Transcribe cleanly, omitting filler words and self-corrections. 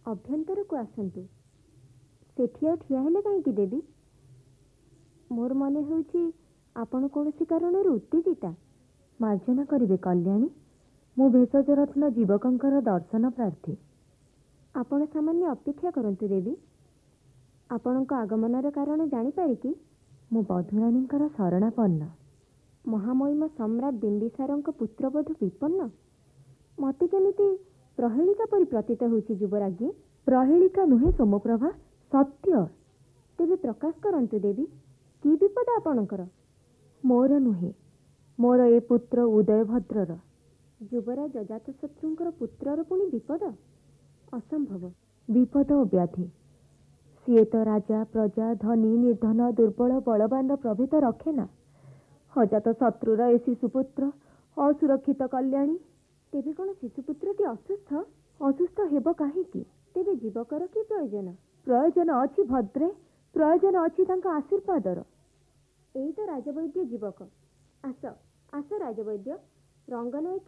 अभ्यंतरକୁ ଆସନ୍ତୁ। ସେଠି ଆଉ ଠିଆ ହେଲେ କାହିଁକି ଦେବୀ? ମୋର ମନେ ହେଉଛି ଆପଣ କୌଣସି କାରଣରୁ ଉତ୍ତେଜିତା। ମାର୍ଜନା କରିବେ କଲ୍ୟାଣୀ, ମୁଁ ଭେଷଜ ରତ୍ନ ଯୁବକଙ୍କର ଦର୍ଶନ ପ୍ରାର୍ଥୀ। ଆପଣ ସାମାନ୍ୟ ଅପେକ୍ଷା କରନ୍ତୁ ଦେବୀ। ଆପଣଙ୍କ ଆଗମନର କାରଣ ଜାଣିପାରେ କି? ମୁଁ ବଧୂରାଣୀଙ୍କର ଶରଣାପନ୍ନ। ମହାମହିମ ସମ୍ରାଟ ବିମ୍ବିସାରଙ୍କ ପୁତ୍ରବଧୂ ବିପନ୍ନ? ମତେ କେମିତି ପ୍ରହେଳିକା ପରି ପ୍ରତୀତ ହେଉଛି ଯୁବରାଜ୍ଞୀ। ପ୍ରହେଳିକା ନୁହେଁ ସୋମପ୍ରଭା, ସତ୍ୟ। ତେବେ ପ୍ରକାଶ କରନ୍ତୁ ଦେବୀ, କି ବିପଦ ଆପଣଙ୍କର? ମୋର ନୁହେଁ, ମୋର ଏ ପୁତ୍ର ଉଦୟଭଦ୍ରର। ଯୁବରାଜ ଅଜାତଶତ୍ରୁଙ୍କର ପୁତ୍ରର ପୁଣି ବିପଦ? ଅସମ୍ଭବ। ବିପଦ ଓ ବ୍ୟାଧି। ସିଏ ତ ରାଜା, ପ୍ରଜା, ଧନୀ, ନିର୍ଧନ, ଦୁର୍ବଳ, ବଳବାନ ପ୍ରଭେଦ ରଖେ ନା। ଅଜାତଶତ୍ରୁର ଏ ଶିଶୁପୁତ୍ର ଅସୁରକ୍ଷିତ କଲ୍ୟାଣୀ। ତେବେ କ'ଣ ଶିଶୁପୁତ୍ରଟି ଅସୁସ୍ଥ? ଅସୁସ୍ଥ ହେବ କାହିଁକି? ତେବେ ଯୁବକର କି ପ୍ରୟୋଜନ? ପ୍ରୟୋଜନ ଅଛି ଭଦ୍ରେ, ପ୍ରୟୋଜନ ଅଛି ତାଙ୍କ ଆଶୀର୍ବାଦର। ଏଇ ତ ରାଜବୈଦ୍ୟ ଯୁବକ। ଆସ ଆସ ରାଜବୈଦ୍ୟ, ରଙ୍ଗନାୟକ